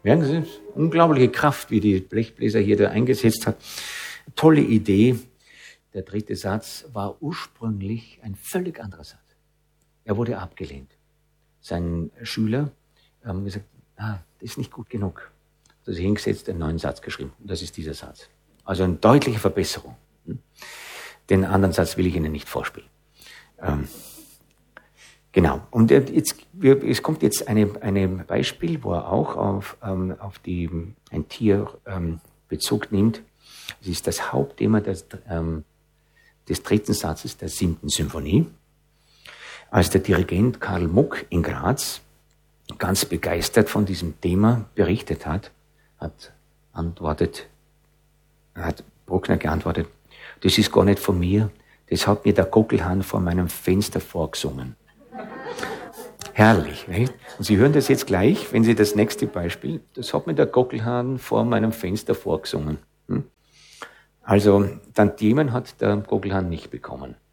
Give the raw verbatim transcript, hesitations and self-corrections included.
Merken Sie, unglaubliche Kraft, wie die Blechbläser hier da eingesetzt hat. Tolle Idee. Der dritte Satz war ursprünglich ein völlig anderer Satz. Er wurde abgelehnt. Sein Schüler haben gesagt, ah, das ist nicht gut genug. Also hingesetzt, einen neuen Satz geschrieben. Und das ist dieser Satz. Also eine deutliche Verbesserung. Den anderen Satz will ich Ihnen nicht vorspielen. Ähm, genau. Und jetzt, es kommt jetzt eine, eine Beispiel, wo er auch auf, ähm, auf die, ein Tier ähm, Bezug nimmt. Es ist das Hauptthema des, ähm, des dritten Satzes der siebten Symphonie. Als der Dirigent Karl Muck in Graz ganz begeistert von diesem Thema berichtet hat, hat antwortet, hat Bruckner geantwortet, das ist gar nicht von mir, das hat mir der Gockelhahn vor meinem Fenster vorgesungen. Herrlich, nicht? Und Sie hören das jetzt gleich, wenn Sie das nächste Beispiel, das hat mir der Gockelhahn vor meinem Fenster vorgesungen. Hm? Also, Tantiemen hat der Gockelhahn nicht bekommen.